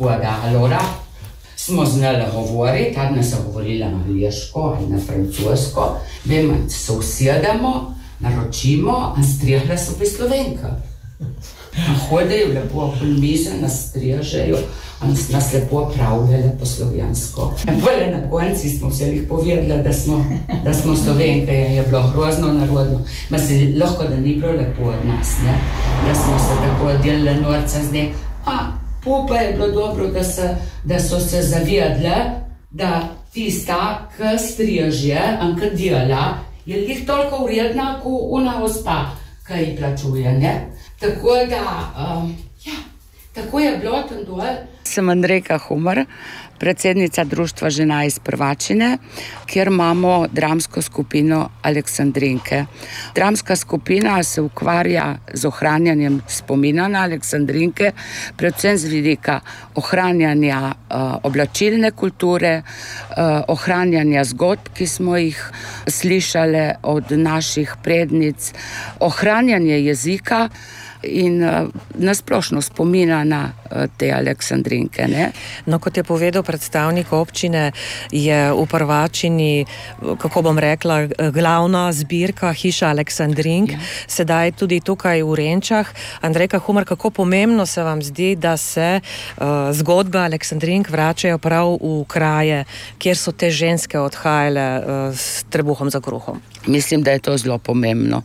gospoda Alora, smo znali govoriti, tad ne so govorila angliško ali na francosko, vemo, se usedemo, naročimo, in strihle so pri Slovenka. Hodejo lepo okoli mize, nas strižejo, nas lepo pravljale po slovensko. Bolje na konci smo vse povedali, da smo Slovenke, je bilo grozno narodno. Ma se lahko, da ni bilo lepo od nas, ne? Da smo se tako delali norca z njim. Pa je bilo dobro, da so se zavedli, da tista, ki striže, in ki dela, je lih toliko vredna, kot ona gospa, ki ji plačuje, ne? Tako da, tako je bilo tam dol. Sem Andrejka Humar, predsednica Društva žena iz Prvačine, kjer imamo dramsko skupino Aleksandrinke. Dramska skupina se ukvarja z ohranjanjem spomina na Aleksandrinke, predvsem z vidika ohranjanja oblačilne kulture, ohranjanja zgodb, ki smo jih slišali od naših prednic, ohranjanje jezika in nasplošno spomina na te Aleksandrinke, ne? No, kot je povedal predstavnik občine, je v Prvačini, kako bom rekla, glavna zbirka hiša Aleksandrink, sedaj tudi tukaj v Renčah. Andrejka Humar, kako pomembno se vam zdi, da se zgodbe Aleksandrink vračajo prav v kraje, kjer so te ženske odhajale s trebuhom za kruhom? Mislim, da je to zelo pomembno.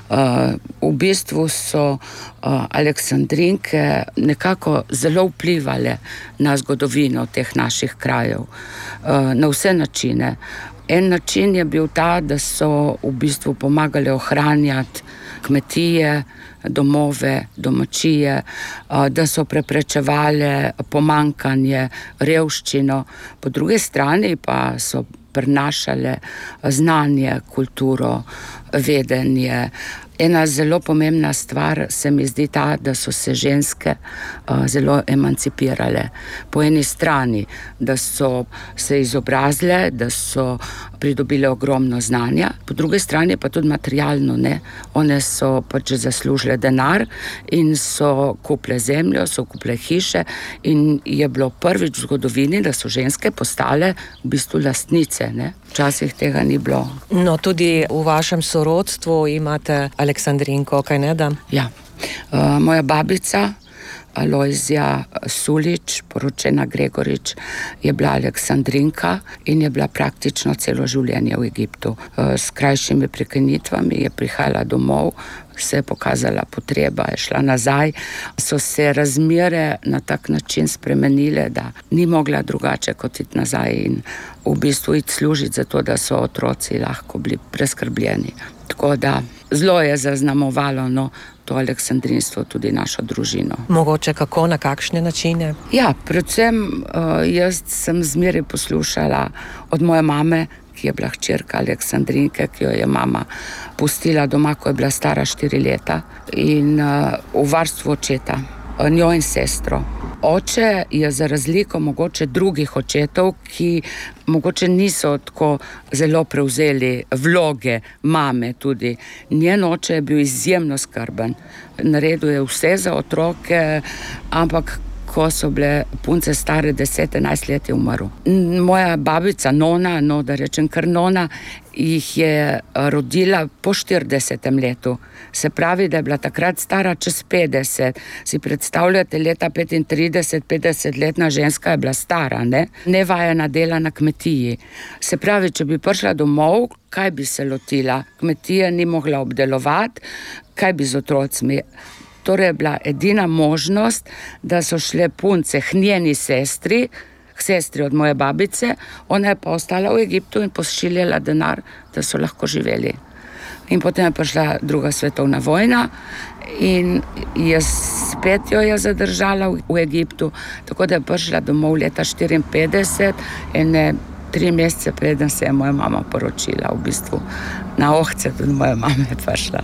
V bistvu so Aleksandrinke nekako zelo vplivale na zgodovino teh naših krajev, na vse načine. En način je bil ta, da so v bistvu pomagali ohranjati kmetije, domove, domačije, da so preprečevali pomanjkanje, revščino. Po drugi strani pa so prinašale znanje, kulturo, vedenje. Ena zelo pomembna stvar se mi zdi ta, da so se ženske zelo emancipirale. Po eni strani, da so se izobrazile, da so pridobile ogromno znanja, po drugi strani pa tudi materialno, ne. One so pač zaslužile denar in so kupile zemljo, so kupile hiše in je bilo prvič v zgodovini, da so ženske postale v bistvu lastnice, ne. Včasih tega ni bilo. No, tudi v vašem sorodstvu imate Aleksandrinko, kaj ne da? Ja. Moja babica Alojzija Sulič, poročena Gregorič, je bila Aleksandrinka in je bila praktično celo življenje v Egiptu. S krajšimi prekinitvami je prihajala domov, se je pokazala potreba, je šla nazaj. So se razmere na tak način spremenile, da ni mogla drugače kot iti nazaj in v bistvu iti služiti za to, da so otroci lahko bili preskrbljeni. Tako da zelo je zaznamovalo to aleksandrinstvo tudi našo družino. Mogoče kako, na kakšne načine? Ja, predvsem jaz sem zmeraj poslušala od moje mame, ki je bila hčerka Aleksandrinke, ki jo je mama pustila doma, ko je bila stara 4 leta in v varstvu očeta, njo in sestro. Oče je za razliko mogoče drugih očetov, ki mogoče niso tako zelo prevzeli vloge mame tudi. Njen oče je bil izjemno skrben. Naredil je vse za otroke, ampak ko so bile punce stare 10-11 let, je umrl. Moja babica Nona, da rečem kar Nona, jih je rodila po 40. letu. Se pravi, da je bila takrat stara čez 50. Si predstavljate, leta 35, 50-letna ženska je bila stara, ne? Nevajena dela na kmetiji. Se pravi, če bi prišla domov, kaj bi se lotila? Kmetije ni mogla obdelovati, kaj bi z otrocmi? Torej je bila edina možnost, da so šle punce k njeni sestri, k sestri od moje babice, ona je pa ostala v Egiptu in pošiljala denar, da so lahko živeli. In potem je prišla druga svetovna vojna in spet jo je zadržala v Egiptu, tako da je prišla domov leta 54 in 3 mesece preden se je moja mama poročila, v bistvu na ohce tudi moja mama je prišla.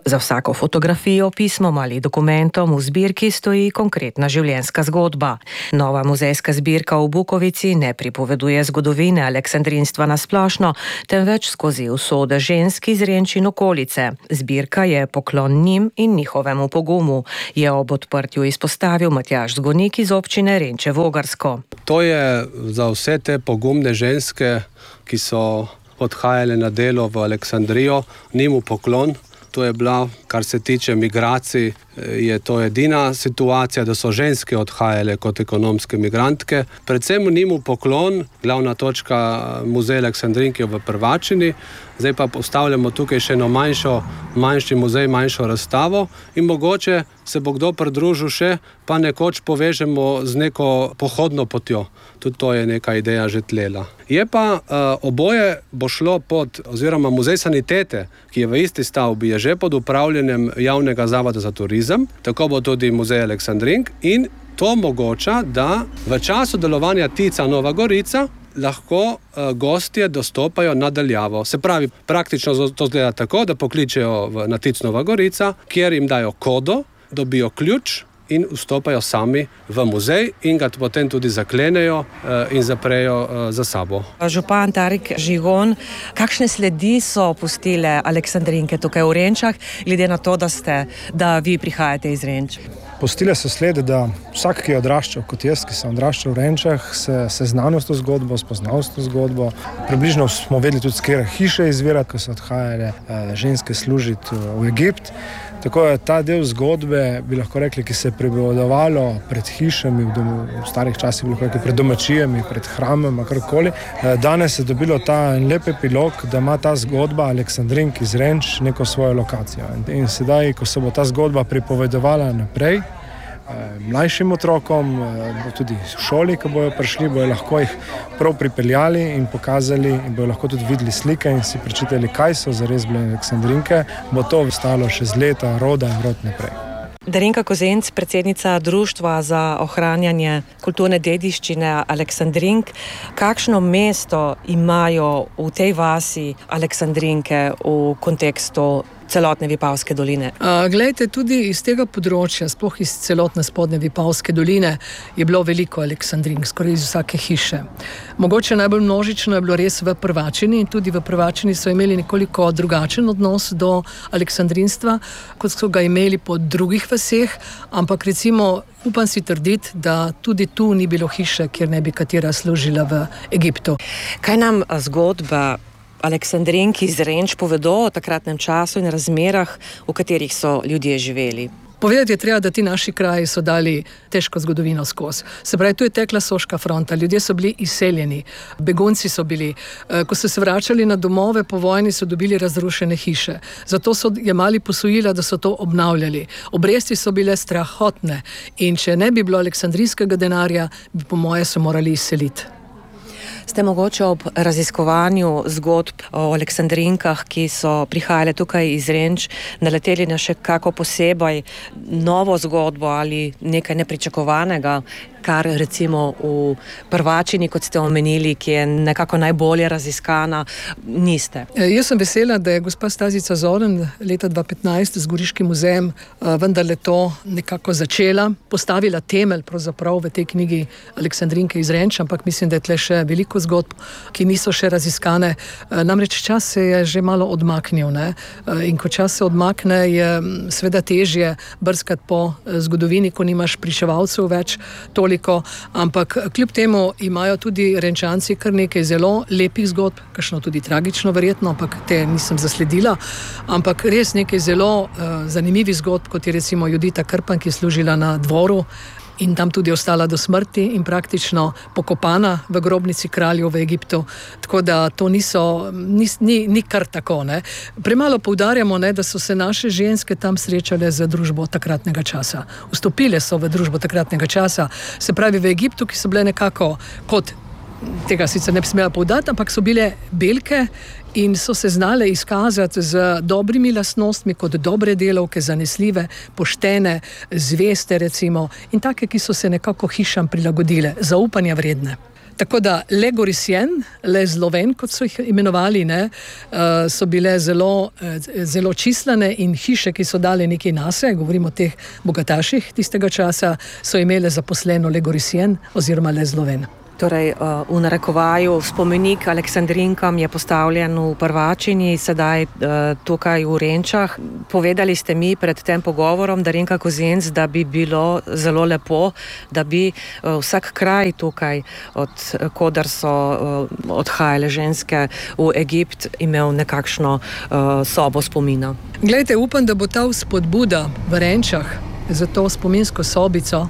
Za vsako fotografijo, pismom ali dokumentom v zbirki stoji konkretna življenjska zgodba. Nova muzejska zbirka v Bukovici ne pripoveduje zgodovine aleksandrinstva na splošno, temveč skozi usode žensk iz Renč in okolice. Zbirka je poklon njim in njihovemu pogumu, je ob odprtju izpostavil Matjaž Zgonik iz občine Renče - Vogarsko. To je za vse te pogumne ženske, ki so odhajale na delo v Aleksandrijo, njim poklon. To je bila, kar se tiče migracij, je to edina situacija, da so ženske odhajale kot ekonomske migrantke. Predvsem njim poklon, glavna točka muzeja Aleksandrinke v Prvačini. Zdaj pa postavljamo tukaj še eno manjši muzej, manjšo razstavo in mogoče se bo kdo pridružil še, pa nekoč povežemo z neko pohodno potjo. Tudi to je neka ideja že tlela. Je pa oboje bo šlo oziroma muzej sanitete, ki je v isti stavbi, je že pod upravljanjem javnega zavoda za turizem, tako bo tudi muzej Aleksandrink in to omogoča, da v času delovanja TIC-a Nova Gorica lahko gostje dostopajo nadaljavo. Se pravi, praktično to zgleda tako, da pokličejo na TIC Nova Gorica, kjer jim dajo kodo, dobijo ključ in vstopajo sami v muzej in ga potem tudi zaklenejo in zaprejo za sabo. Župan Tarik Žigon, kakšne sledi so pustile Aleksandrinke tukaj v Renčah, glede na to, da vi prihajate iz Renč? Pustile so sled, da vsak, ki je odraščal kot jaz, ki sem odraščal v Renčah, se seznanil s to zgodbo, spoznal s to zgodbo. Približno smo vedeli tudi, z katere hiše izvira, ko so odhajale ženske služiti v Egipt. Tako je ta del zgodbe, bi lahko rekli, ki se je pripovedovalo pred hišami, v starih časih bi lahko rekli pred domačijami, pred hramami, karkoli. Danes je dobilo ta lep epilog, da ima ta zgodba Aleksandrink iz Renč neko svojo lokacijo. In sedaj, ko se bo ta zgodba pripovedovala naprej, mlajšim otrokom, tudi v šoli, ko bojo prišli, bojo lahko jih prav pripeljali in pokazali in bojo lahko tudi videli slike in si prečitali, kaj so zares bile Aleksandrinke, bo to ostalo še z leta roda in rod naprej. Darinka Kozenc, predsednica Društva za ohranjanje kulturne dediščine Aleksandrink. Kakšno mesto imajo v tej vasi Aleksandrinke v kontekstu celotne Vipavske doline? Glejte, tudi iz tega področja, sploh iz celotne spodnje Vipavske doline, je bilo veliko Aleksandrink, skoraj iz vsake hiše. Mogoče najbolj množično je bilo res v Prvačini in tudi v Prvačini so imeli nekoliko drugačen odnos do aleksandrinstva, kot so ga imeli po drugih vaseh, ampak recimo upam si trditi, da tudi tu ni bilo hiše, kjer ne bi katera služila v Egiptu. Kaj nam zgodba Aleksandrinki iz Renč povedo o takratnem času in razmerah, v katerih so ljudje živeli? Povedati je treba, da ti naši kraji so dali težko zgodovino skozi. Se pravi, tu je tekla Soška fronta, ljudje so bili izseljeni, begunci so bili. Ko so se vračali na domove po vojni, so dobili razrušene hiše. Zato so jemali posojila, da so to obnavljali. Obresti so bile strahotne in če ne bi bilo aleksandrijskega denarja, bi po moje se morali izseliti. Ste mogoče ob raziskovanju zgodb o Aleksandrinkah, ki so prihajale tukaj iz Renč, naleteli na še kako posebej novo zgodbo ali nekaj nepričakovanega, kar recimo v Prvačini, kot ste omenili, ki je nekako najbolje raziskana, niste? Jaz sem vesela, da je gospa Stazica Zoren leta 2015 z Goriškim muzejem vendarle to nekako začela, postavila temelj pravzaprav v tej knjigi Aleksandrinke iz Renč, ampak mislim, da je tle še veliko zgodb, ki niso še raziskane. Namreč čas se je že malo odmaknil, ne? In ko čas se odmakne, je seveda težje brskati po zgodovini, ko nimaš pričevalcev več toliko, ampak kljub temu imajo tudi Renčanci kar nekaj zelo lepih zgodb, kakšno tudi tragično verjetno, ampak te nisem zasledila, ampak res nekaj zelo zanimivih zgodb, kot je recimo Judita Krpan, ki je služila na dvoru in tam tudi ostala do smrti in praktično pokopana v grobnici kraljev v Egiptu. Tako da to ni kar tako. Ne. Premalo poudarjamo, ne, da so se naše ženske tam srečale z družbo takratnega časa. Vstopile so v družbo takratnega časa, se pravi v Egiptu, ki so bile nekako kot, tega sicer ne bi smela poudariti, ampak so bile belke in so se znale izkazati z dobrimi lastnostmi kot dobre delavke, zanesljive, poštene, zveste recimo in take, ki so se nekako hišam prilagodile, zaupanja vredne. Tako da Le Gorisien, Le Zloven, kot so jih imenovali, so bile zelo čislane in hiše, ki so dale nekaj nase, govorimo o teh bogataših tistega časa, so imele zaposleno Le Gorisien oziroma Le Zloven. Torej, v narekovaju spomenik Aleksandrinkam je postavljen v Prvačini, sedaj tukaj v Renčah. Povedali ste mi pred tem pogovorom, Darinka Kozinc, da bi bilo zelo lepo, da bi vsak kraj tukaj, od koder so odhajale ženske v Egipt, imel nekakšno sobo spomina. Glejte, upam, da bo ta spodbuda v Renčah za to spominsko sobico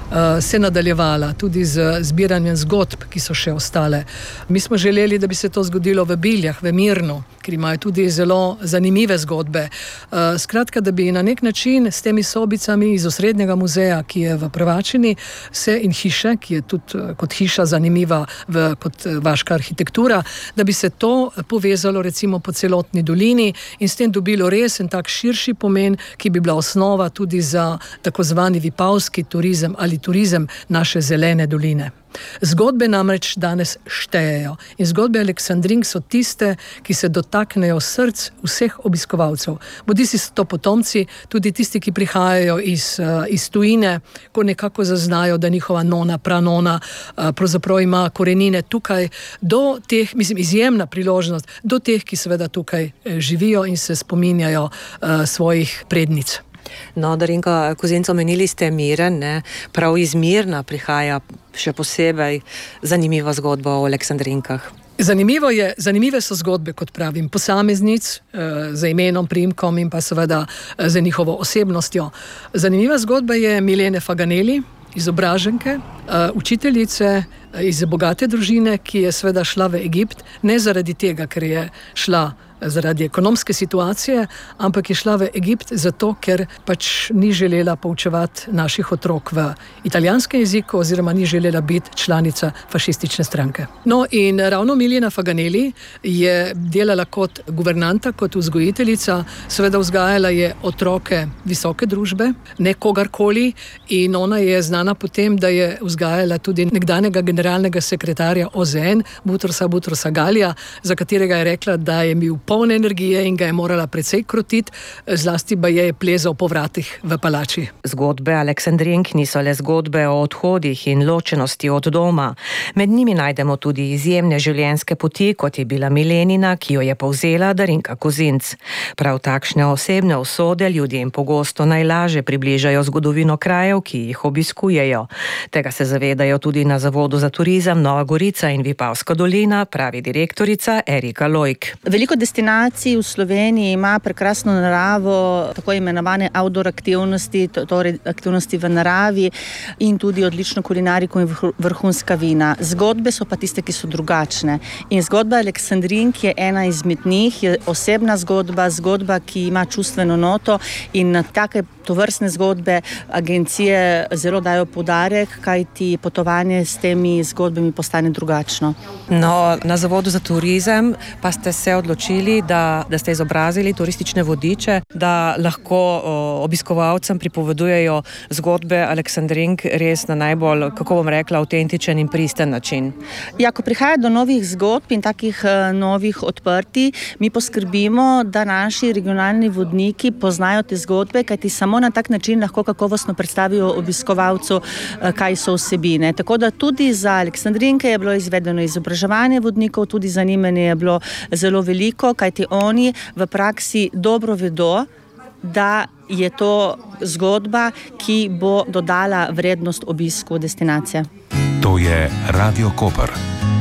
se nadaljevala tudi z zbiranjem zgodb, ki so še ostale. Mi smo želeli, da bi se to zgodilo v Biljah, v Mirnu, ker imajo tudi zelo zanimive zgodbe. Skratka, da bi na nek način s temi sobicami iz osrednjega muzeja, ki je v Prvačini, in hiše, ki je tudi kot hiša zanimiva kot vaška arhitektura, da bi se to povezalo recimo po celotni dolini in s tem dobilo res en tak širši pomen, ki bi bila osnova tudi za tako zvani vipavski turizem ali turizem naše zelene doline. Zgodbe namreč danes štejejo in zgodbe Aleksandrink so tiste, ki se dotaknejo src vseh obiskovalcev. Bodisi so to potomci, tudi tisti, ki prihajajo iz tujine, ko nekako zaznajo, da njihova nona, pranona pravzaprav ima korenine tukaj, do teh, izjemna priložnost, do teh, ki seveda tukaj živijo in se spominjajo svojih prednic. No, Darinka Kozinc, omenili ste Miren, prav iz Mirna prihaja še posebej zanimiva zgodba o Aleksandrinkah. Zanimive so zgodbe, kot pravim, posameznic z imenom, priimkom in pa seveda z njihovo osebnostjo. Zanimiva zgodba je Milene Faganeli, izobraženke, učiteljice iz bogate družine, ki je seveda šla v Egipt, ne zaradi tega, ker je šla zaradi ekonomske situacije, ampak je šla v Egipt zato, ker pač ni želela poučevati naših otrok v italijanskem jeziku oziroma ni želela biti članica fašistične stranke. No in ravno Milena Faganeli je delala kot guvernanta, kot vzgojiteljica, seveda vzgajala je otroke visoke družbe, ne kogarkoli, in ona je znana po tem, da je vzgajala tudi nekdanjega generalnega sekretarja OZN, Butrosa Galija, za katerega je rekla, da je bil polne energije in ga je morala precej krotiti, zlasti pa je plezal po vratih v palači. Zgodbe Aleksandrink niso le zgodbe o odhodih in ločenosti od doma. Med njimi najdemo tudi izjemne življenjske poti, kot je bila Milenina, ki jo je povzela Darinka Kozinc. Prav takšne osebne usode ljudem pogosto najlažje približajo zgodovino krajev, ki jih obiskujejo. Tega se zavedajo tudi na Zavodu za turizem Nova Gorica in Vipavska dolina, pravi direktorica Erika Lojk. Veliko destinacij v Sloveniji ima prekrasno naravo, tako imenovane outdoor aktivnosti, torej aktivnosti v naravi in tudi odlično kulinariko in vrhunska vina. Zgodbe so pa tiste, ki so drugačne. In zgodba Aleksandrink je ena izmed njih, je osebna zgodba, ki ima čustveno noto in na take tovrstne zgodbe agencije zelo dajo poudarek, kajti potovanje s temi zgodbami postane drugačno. No, na Zavodu za turizem pa ste se odločili, da ste izobrazili turistične vodiče, da lahko obiskovalcem pripovedujejo zgodbe Aleksandrink res na najbolj, kako bom rekla, avtentičen in pristen način. Ja, ko prihaja do novih zgodb in takih novih odprti, mi poskrbimo, da naši regionalni vodniki poznajo te zgodbe, kajti samo na tak način lahko kakovostno predstavijo obiskovalcu, kaj so vsebine. Tako da tudi za Aleksandrinke je bilo izvedeno izobraževanje vodnikov, tudi zanimanje je bilo zelo veliko, kajti oni v praksi dobro vedo, da je to zgodba, ki bo dodala vrednost obisku destinacije. To je Radio Koper.